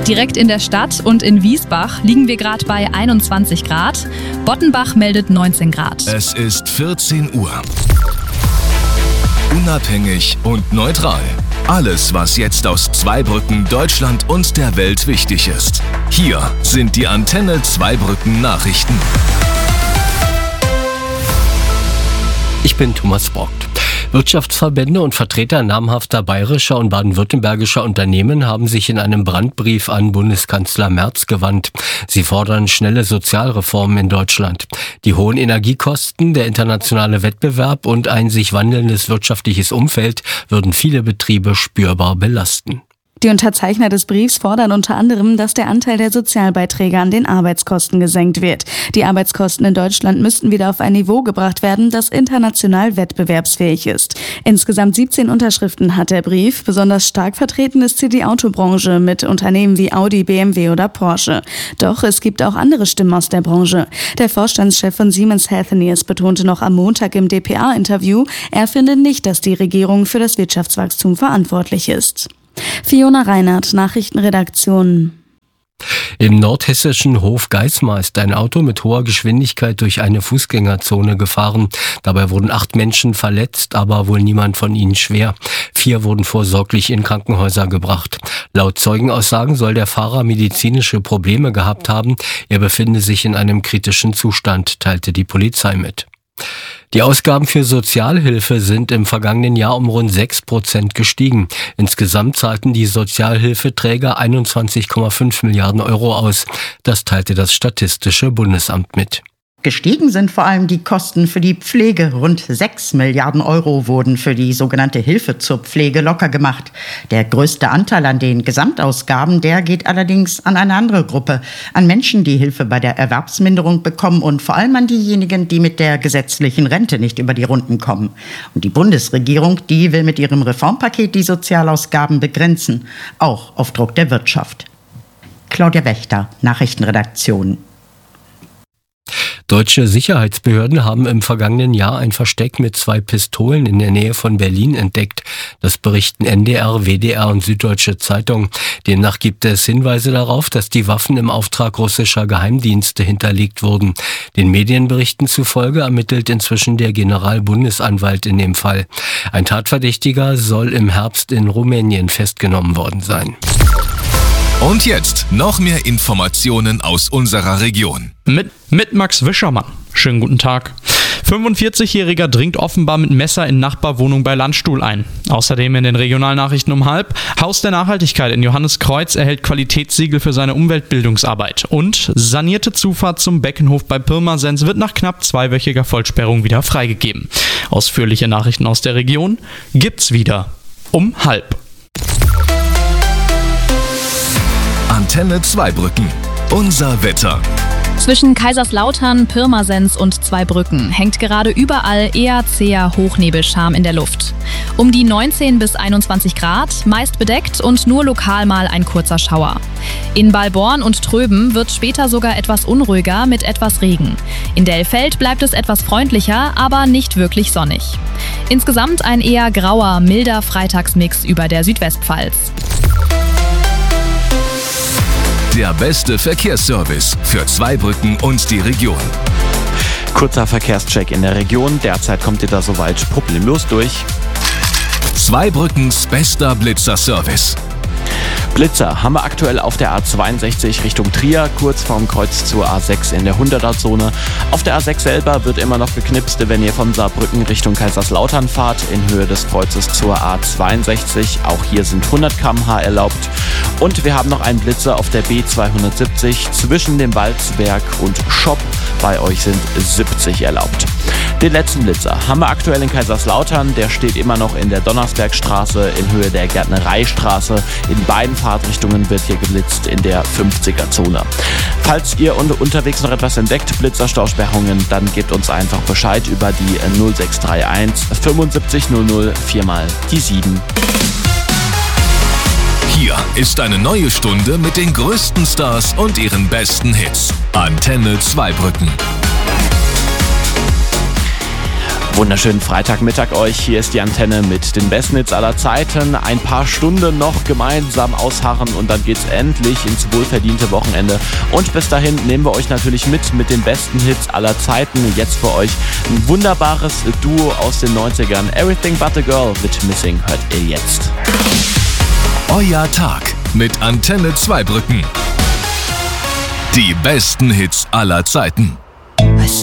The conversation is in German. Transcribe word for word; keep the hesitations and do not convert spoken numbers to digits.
Direkt in der Stadt und in Wiesbach liegen wir gerade bei einundzwanzig Grad. Bottenbach meldet neunzehn Grad. Es ist vierzehn Uhr. Unabhängig und neutral. Alles, was jetzt aus Zweibrücken, Deutschland und der Welt wichtig ist. Hier sind die Antenne Zweibrücken Nachrichten. Ich bin Thomas Brockt. Wirtschaftsverbände und Vertreter namhafter bayerischer und baden-württembergischer Unternehmen haben sich in einem Brandbrief an Bundeskanzler Merz gewandt. Sie fordern schnelle Sozialreformen in Deutschland. Die hohen Energiekosten, der internationale Wettbewerb und ein sich wandelndes wirtschaftliches Umfeld würden viele Betriebe spürbar belasten. Die Unterzeichner des Briefs fordern unter anderem, dass der Anteil der Sozialbeiträge an den Arbeitskosten gesenkt wird. Die Arbeitskosten in Deutschland müssten wieder auf ein Niveau gebracht werden, das international wettbewerbsfähig ist. Insgesamt siebzehn Unterschriften hat der Brief. Besonders stark vertreten ist hier die Autobranche mit Unternehmen wie Audi, B M W oder Porsche. Doch es gibt auch andere Stimmen aus der Branche. Der Vorstandschef von Siemens Healthineers betonte noch am Montag im D P A-Interview, er finde nicht, dass die Regierung für das Wirtschaftswachstum verantwortlich ist. Fiona Reinhardt, Nachrichtenredaktion. Im nordhessischen Hof Geismar ist ein Auto mit hoher Geschwindigkeit durch eine Fußgängerzone gefahren. Dabei wurden acht Menschen verletzt, aber wohl niemand von ihnen schwer. Vier wurden vorsorglich in Krankenhäuser gebracht. Laut Zeugenaussagen soll der Fahrer medizinische Probleme gehabt haben. Er befinde sich in einem kritischen Zustand, teilte die Polizei mit. Die Ausgaben für Sozialhilfe sind im vergangenen Jahr um rund sechs Prozent gestiegen. Insgesamt zahlten die Sozialhilfeträger einundzwanzig Komma fünf Milliarden Euro aus. Das teilte das Statistische Bundesamt mit. Gestiegen sind vor allem die Kosten für die Pflege. Rund sechs Milliarden Euro wurden für die sogenannte Hilfe zur Pflege locker gemacht. Der größte Anteil an den Gesamtausgaben, der geht allerdings an eine andere Gruppe. An Menschen, die Hilfe bei der Erwerbsminderung bekommen und vor allem an diejenigen, die mit der gesetzlichen Rente nicht über die Runden kommen. Und die Bundesregierung, die will mit ihrem Reformpaket die Sozialausgaben begrenzen, auch auf Druck der Wirtschaft. Claudia Wächter, Nachrichtenredaktion. Deutsche Sicherheitsbehörden haben im vergangenen Jahr ein Versteck mit zwei Pistolen in der Nähe von Berlin entdeckt. Das berichten N D R, W D R und Süddeutsche Zeitung. Demnach gibt es Hinweise darauf, dass die Waffen im Auftrag russischer Geheimdienste hinterlegt wurden. Den Medienberichten zufolge ermittelt inzwischen der Generalbundesanwalt in dem Fall. Ein Tatverdächtiger soll im Herbst in Rumänien festgenommen worden sein. Und jetzt noch mehr Informationen aus unserer Region. Mit, mit Max Wischermann. Schönen guten Tag. fünfundvierzigjähriger dringt offenbar mit Messer in Nachbarwohnung bei Landstuhl ein. Außerdem in den Regionalnachrichten um halb. Haus der Nachhaltigkeit in Johanniskreuz erhält Qualitätssiegel für seine Umweltbildungsarbeit. Und sanierte Zufahrt zum Beckenhof bei Pirmasens wird nach knapp zweiwöchiger Vollsperrung wieder freigegeben. Ausführliche Nachrichten aus der Region gibt's wieder um halb. Antenne Zweibrücken. Unser Wetter. Zwischen Kaiserslautern, Pirmasens und Zweibrücken hängt gerade überall eher zäher Hochnebelscham in der Luft. Um die neunzehn bis einundzwanzig Grad, meist bedeckt und nur lokal mal ein kurzer Schauer. In Balborn und Tröben wird später sogar etwas unruhiger mit etwas Regen. In Dellfeld bleibt es etwas freundlicher, aber nicht wirklich sonnig. Insgesamt ein eher grauer, milder Freitagsmix über der Südwestpfalz. Der beste Verkehrsservice für Zweibrücken und die Region. Kurzer Verkehrscheck in der Region. Derzeit kommt ihr da soweit problemlos durch. Zweibrückens bester Blitzer-Service. Blitzer haben wir aktuell auf der A zweiundsechzig Richtung Trier, kurz vorm Kreuz zur A sechs in der hunderter-Zone. Auf der A sechs selber wird immer noch geknipst, wenn ihr von Saarbrücken Richtung Kaiserslautern fahrt, in Höhe des Kreuzes zur A zweiundsechzig. Auch hier sind hundert Kilometer pro Stunde erlaubt. Und wir haben noch einen Blitzer auf der B zweihundertsiebzig zwischen dem Walzberg und Schopp. Bei euch sind siebzig erlaubt. Den letzten Blitzer haben wir aktuell in Kaiserslautern. Der steht immer noch in der Donnersbergstraße in Höhe der Gärtnereistraße. In beiden Fahrtrichtungen wird hier geblitzt in der fünfziger-Zone. Falls ihr un- unterwegs noch etwas entdeckt, Blitzerstausperrungen, dann gebt uns einfach Bescheid über die null sechs drei eins fünfundsiebzig null null viermal die sieben. Hier ist eine neue Stunde mit den größten Stars und ihren besten Hits. Antenne Zweibrücken. Wunderschönen Freitagmittag euch. Hier ist die Antenne mit den besten Hits aller Zeiten. Ein paar Stunden noch gemeinsam ausharren und dann geht's endlich ins wohlverdiente Wochenende. Und bis dahin nehmen wir euch natürlich mit mit den besten Hits aller Zeiten. Jetzt für euch ein wunderbares Duo aus den neunzigern. Everything But a Girl mit Missing hört ihr jetzt. Euer Tag mit Antenne Zweibrücken. Die besten Hits aller Zeiten.